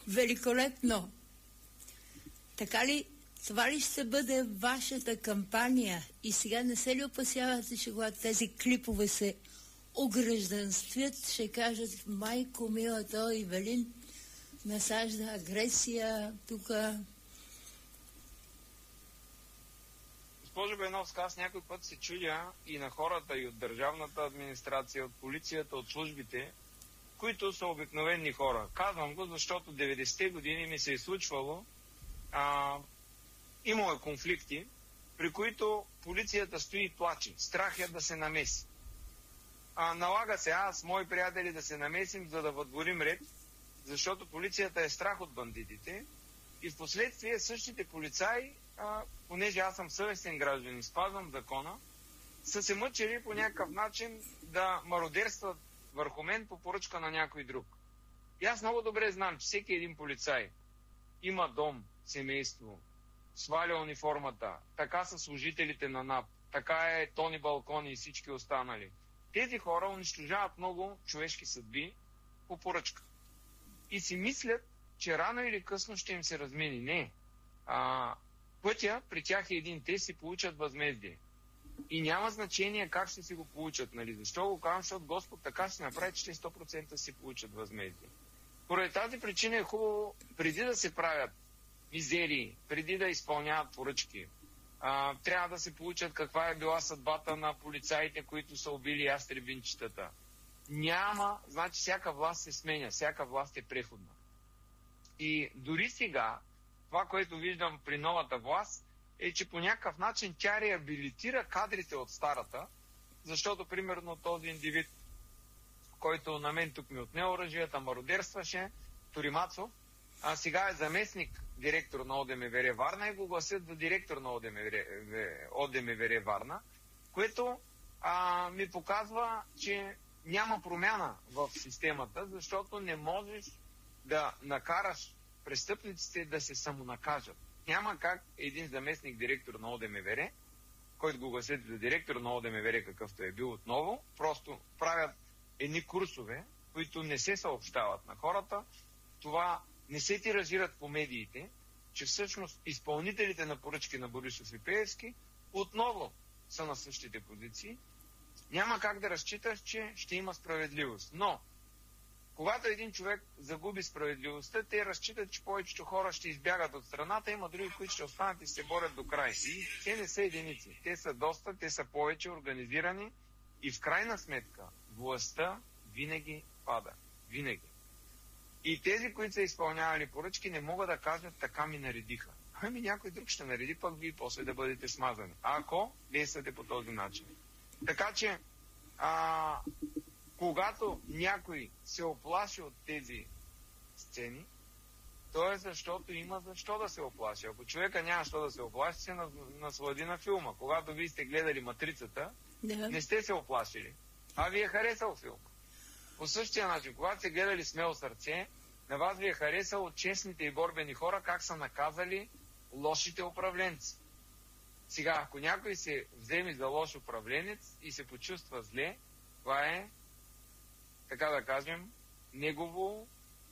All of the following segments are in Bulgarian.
Великолепно! Така ли, това ли ще бъде вашата кампания? И сега не се ли опасявате, че когато тези клипове се огражданствят, ще кажат: майко мила, той Ивелин насажда агресия тук? Госпожо Беновска, аз някой път се чудя и на хората, и от държавната администрация, от полицията, от службите, които са обикновени хора. Казвам го, защото 90-те години ми се е случвало, имало конфликти, при които полицията стои и плаче. Страх е да се намеси. Налага се аз, мои приятели, да се намесим, за да въдворим ред, защото полицията е страх от бандитите. И в последствие същите полицаи, понеже аз съм съвестен гражданин, спазвам закона, са се мъчили по някакъв начин да мародерстват върху мен по поръчка на някой друг. И аз много добре знам, че всеки един полицай има дом, семейство, сваля униформата, така са служителите на НАП, така е Тони Балкони и всички останали. Тези хора унищожават много човешки съдби по поръчка. И си мислят, че рано или късно ще им се размени. Не. Пътя при тях е един. Те си получат възмездие. И няма значение как ще си го получат. Нали? Защо го казвам? Защото Господ така ще направи, че те 100% си получат възмездие. Поради тази причина е хубаво, преди да се правят мизерии, преди да изпълняват поръчки, трябва да се получат каква е била съдбата на полицаите, които са убили ястребинчетата. Няма, значи всяка власт се сменя, всяка власт е преходна. И дори сега, това, което виждам при новата власт, е, че по някакъв начин тя реабилитира кадрите от старата, защото, примерно, този индивид, който на мен тук ми отне оръжията, мародерстваше, Торимацов, сега е заместник директор на ОДМВР Варна и го гласят за директор на ОДМВР Варна, което ми показва, че няма промяна в системата, защото не можеш да накараш престъпниците да се самонакажат. Няма как един заместник директор на ОДМВР, който го гласят за директор на ОДМВР, какъвто е бил отново, просто правят едни курсове, които не се съобщават на хората. Това не се тиражират по медиите, че всъщност изпълнителите на поръчки на Борисов и Пеевски отново са на същите позиции. Няма как да разчиташ, че ще има справедливост. Но, когато един човек загуби справедливостта, те разчитат, че повечето хора ще избягат от страната, има други, които ще останат и се борят до край. И те не са единици. Те са доста, те са повече организирани и в крайна сметка властта винаги пада. Винаги. И тези, които са изпълнявали поръчки, не могат да кажат: така ми наредиха. Ами някой друг ще нареди, пък вие после да бъдете смазани. Ако действате по този начин. Така че, когато някой се оплаши от тези сцени, то е защото има защо да се оплаши. Ако човека няма защо да се оплаши, се наслади на филма. Когато вие сте гледали Матрицата, не сте се оплашили, а ви е харесал филма. По същия начин, когато сте гледали Смело сърце, на вас ви е харесало честните и борбени хора как са наказали лошите управленци. Сега, ако някой се вземе за лош управленец и се почувства зле, това е, така да кажем, негово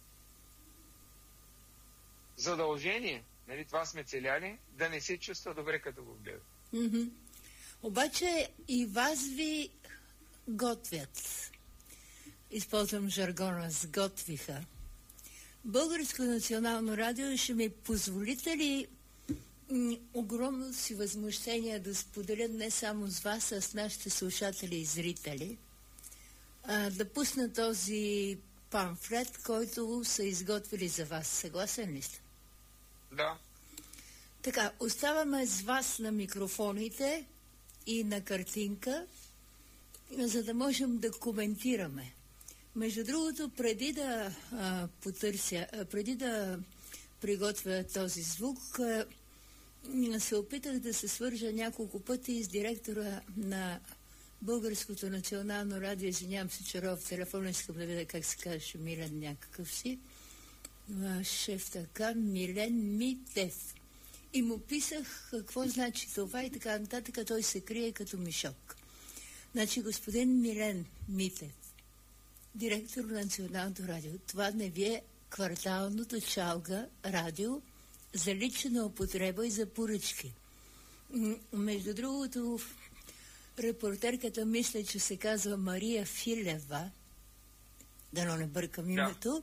задължение. Нали, това сме целяли, да не се чувства добре, като го гледа. Mm-hmm. Обаче и вас ви готвят. Използвам жаргона, сготвиха. Българско национално радио, ще ми позволите ли огромно си възмущение да споделя не само с вас, а с нашите слушатели и зрители, да пусна този памфлет, който са изготвили за вас. Съгласен ли сте? Да. Така, оставаме с вас на микрофоните и на картинка, за да можем да коментираме. Между другото, преди да преди да приготвя този звук, се опитах да се свържа няколко пъти с директора на Българското национално радио. Извинявам се, че ров телефон, искам да видя как се казваше, Милен някакъв си. Шеф така, Милен Митев. И му писах какво значи това и така нататък, той се крие като мишок. Значи, господин Милен Митев, директор на Националното радио, това не ви е кварталното чалга радио за лична употреба и за поръчки. Между другото, репортерката мисля, че се казва Мария Филева, дано не бъркам името.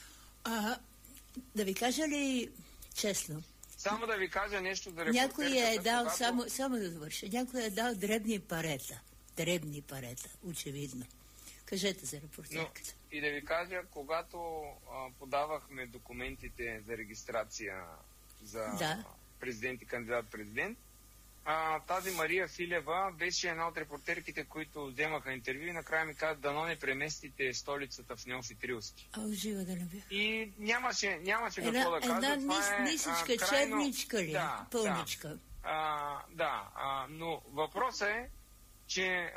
Да ви кажа ли честно? Само да ви кажа нещо за репортерката. Някой е дал, само да довърша, някой е дал дребни парета, очевидно. Кажете за репортерката. И да ви кажа, когато подавахме документите за регистрация за президент и кандидат-президент, тази Мария Филева беше една от репортерките, които вземаха интервю и накрая ми каза, дано не преместите столицата в Неофит Рилски. Жива да не бях. И нямаше какво да кажа. Една нисичка, черничка ли? Пълничка. Но въпросът е, че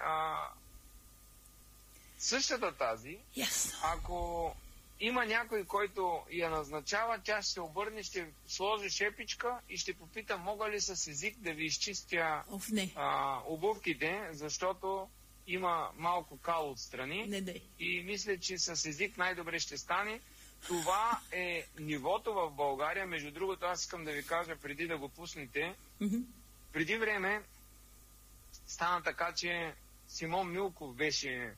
същата тази, ако има някой, който я назначава, тя ще се обърне, ще сложи шепичка и ще попита, мога ли с език да ви изчистя обувките, защото има малко кал отстрани. И мисля, че с език най-добре ще стане. Това е нивото в България. Между другото, аз искам да ви кажа, преди да го пуснете, преди време стана така, че Симон Милков беше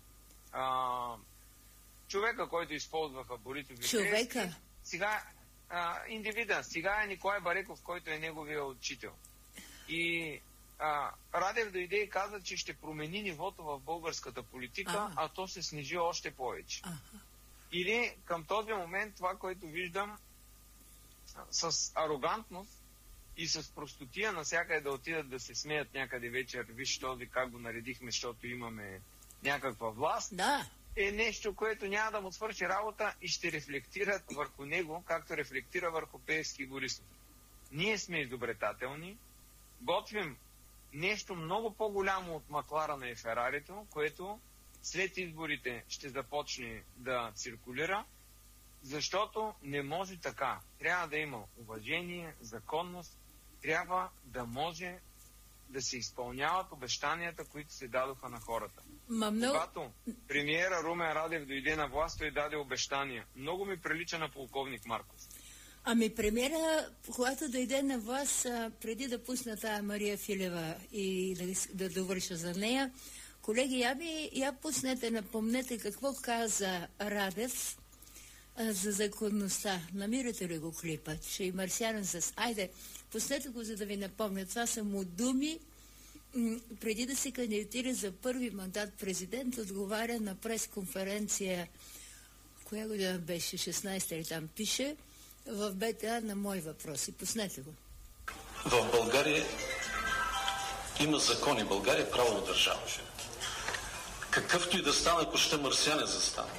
човека, който използваха Борисов. Човека? Сега индивида. Сега е Николай Бареков, който е неговия учител. И Радев дойде и каза, че ще промени нивото в българската политика, а то се снижи още повече. Или към този момент това, което виждам с арогантност и с простотия насякъде да отидат да се смеят някъде вечер, виж този как го наредихме, защото имаме някаква власт, е нещо, което няма да му свърши работа и ще рефлектират върху него, както рефлектира върху Пеевски и Борисов. Ние сме изобретателни, готвим нещо много по-голямо от Макларена и Ферарито, което след изборите ще започне да циркулира, защото не може така. Трябва да има уважение, законност, трябва да може да се изпълняват обещанията, които се дадоха на хората. Когато премиера Румен Радев дойде на власт, той даде обещания. Много ми прилича на полковник Марков. Премиера, когато дойде на власт, преди да пусна тая Мария Филева и да довърша за нея, колеги, я пуснете, напомнете какво каза Радев за законността. Намирате ли го клипа? Че и марсианен с... Айде, пуснете го, за да ви напомня. Това са му думи. Преди да се кандидатира за първи мандат президент, отговаря на пресконференция, коя година беше, 16 или там пише, в БТА на мои въпроси. Пуснете го. В България има закони. България е правова държава. Какъвто и да стане, ако ще марсиане застане.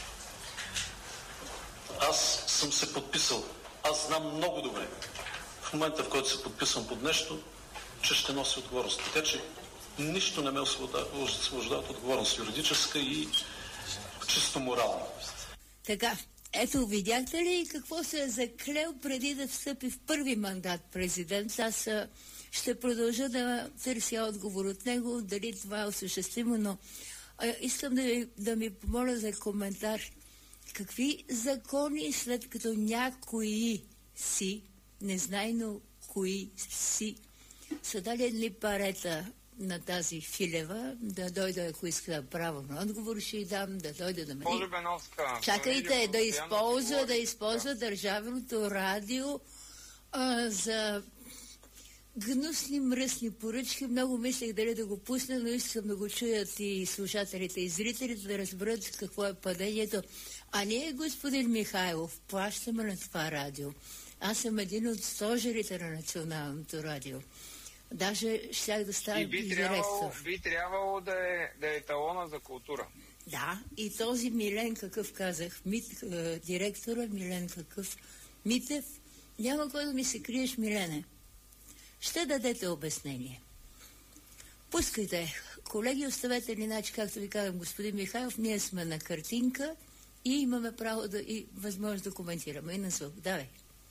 Аз съм се подписал. Аз знам много добре. В момента, в който се подписвам под нещо, че ще носи отговорност. Така че нищо не ме освобождава от отговорност, юридическа и чисто морална. Така, ето видяхте ли какво се е заклел преди да встъпи в първи мандат президент? Аз ще продължа да търся отговор от него, дали това е осъществимо, но искам да ми помоля за коментар. Какви закони, след като някои си, незнайно кои си, са дали едни парета на тази Филева, да дойде, ако иска право на отговор, ще й дам, да дойде да ме... Чакайте, да използва държавното радио за гнусни, мръсни поръчки. Много мислех дали да го пусна, но искам да го чуят и слушателите, и зрителите, да разберат какво е падението. А ние, господин Михайлов, плащаме на това радио. Аз съм един от стожерите на Националното радио. Даже щях да става директор. Би трябвало да е талона за култура. Да, и този Милен, какъв казах, директора Милен какъв, Митев, няма кой да ми се криеш, Милене. Ще дадете обяснение. Пускайте. Колеги, оставете ли, иначе, както ви казвам, господин Михайлов, ние сме на картинка и имаме право и възможност да коментираме. И на звук. Давай.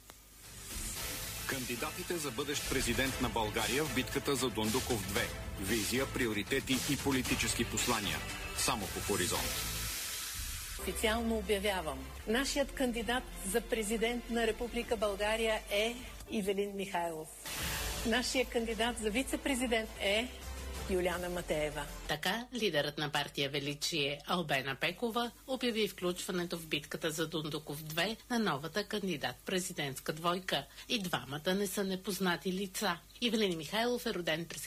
Кандидатите за бъдещ президент на България в битката за Дондуков 2. Визия, приоритети и политически послания. Само по Хоризонт. Официално обявявам. Нашият кандидат за президент на Република България е Ивелин Михайлов. Нашият кандидат за вице-президент е Юлиана Матеева. Така, лидерът на партия Величие Албена Пекова обяви включването в битката за Дундуков 2 на новата кандидат-президентска двойка. И двамата не са непознати лица. Ивелин Михайлов е роден през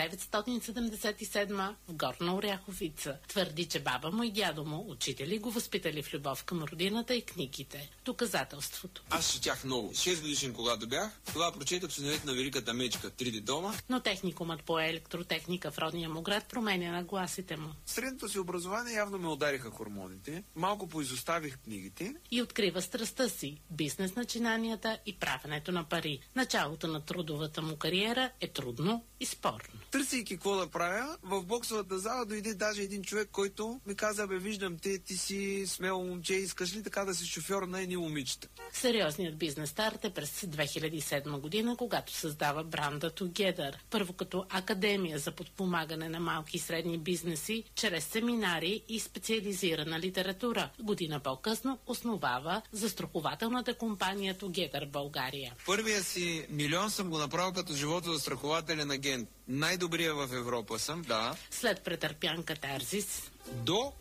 1977 в Горна Оряховица. Твърди, че баба му и дядо му, учители, го възпитали в любов към родината и книгите. Доказателството. Аз четях много. 6 годишен, когато бях, тогава прочетох Съневете на Великата мечка, 3D дома. Но техникумът по електротехника в родния му град променя нагласите му. Средното си образование явно ме удариха хормоните, малко поизоставих книгите. И открива страстта си – бизнес начинанията и правенето на пари. Началото на трудовата му кариера е трудно и спорно. Търсейки какво да правя, в боксовата зала дойде даже един човек, който ми каза: бе, виждам те, ти си смело момче, искаш ли така да си шофьор на едни момичета? Сериозният бизнес старт е през 2007 година, когато създава бранда Together. Първо като академия за подпомагане на малки и средни бизнеси, чрез семинари и специализирана литература. Година по-късно основава застрахователната компания Together България. Първия си милион съм го направил като животозастрахователен агент. Най-добрия в Европа съм, да. След претърпян катарзис, до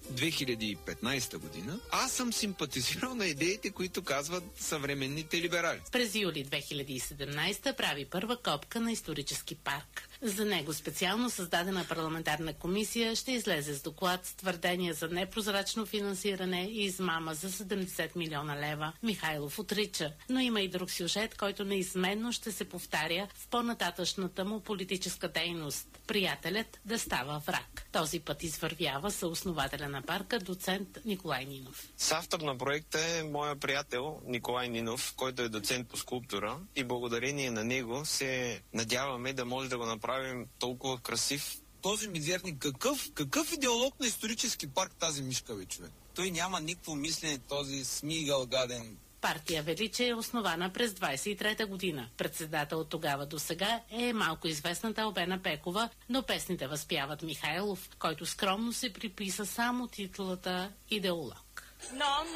2015 година аз съм симпатизирал на идеите, които казват съвременните либерали. През юли 2017 прави първа копка на исторически парк. За него специално създадена парламентарна комисия ще излезе с доклад с твърдения за непрозрачно финансиране и измама за 70 милиона лева. Михайлов отрича, но има и друг сюжет, който неизменно ще се повтаря в по-нататъчната му политическа дейност. Приятелят да става враг. Този път извървява съоснователя на парка доцент Николай Нинов. Съавтор на проекта е моя приятел Николай Нинов, който е доцент по скулптура, и благодарение на него се надяваме да може да го направим толкова красив. Този мизерник, какъв идеолог на исторически парк тази мишка, бе, човек? Той няма никакво мислене, този смигал гаден. Партия Величие е основана през 23-та година. Председател от тогава до сега е малко известната Албена Пекова, но песните възпяват Михайлов, който скромно се приписа само титулата идеолог.